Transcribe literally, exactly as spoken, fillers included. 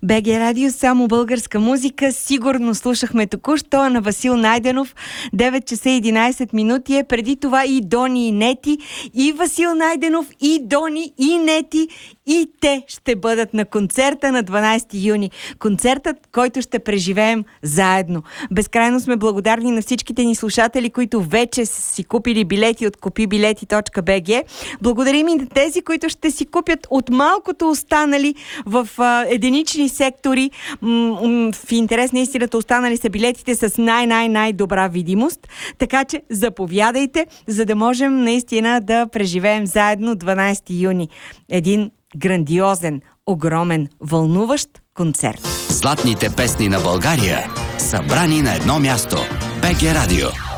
БГ Радио, само българска музика. Сигурно слушахме току-що на Васил Найденов. девет часа и единайсет минути е. Преди това и Дони и Нети. И Васил Найденов, и Дони, и Нети. И те ще бъдат на концерта на дванайсети юни. Концертът, който ще преживеем заедно. Безкрайно сме благодарни на всичките ни слушатели, които вече са си купили билети от купи билети точка би джи. Благодарим и на тези, които ще си купят от малкото останали в а, единични сектори. М- м- в интерес на истината останали са билетите с най-най-най-добра видимост. Така че заповядайте, за да можем наистина да преживеем заедно дванайсети юни. Един грандиозен, огромен, вълнуващ концерт. Златните песни на България, събрани на едно място. БГ Радио.